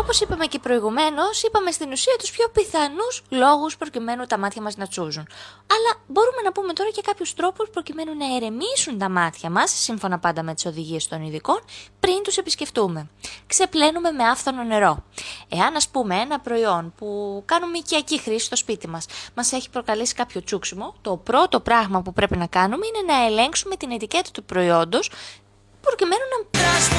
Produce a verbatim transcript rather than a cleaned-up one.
όπως είπαμε και προηγουμένως, είπαμε στην ουσία τους πιο πιθανούς λόγους προκειμένου τα μάτια μας να τσούζουν. Αλλά μπορούμε να πούμε τώρα και κάποιους τρόπους προκειμένου να ερεμήσουν τα μάτια μας, σύμφωνα πάντα με τις οδηγίες των ειδικών, πριν τους επισκεφτούμε. Ξεπλένουμε με άφθονο νερό. Εάν, ας πούμε, ένα προϊόν που κάνουμε οικιακή χρήση στο σπίτι μας μας έχει προκαλέσει κάποιο τσούξιμο, το πρώτο πράγμα που πρέπει να κάνουμε είναι να ελέγξουμε την ετικέτα του προϊόντος προκειμένου να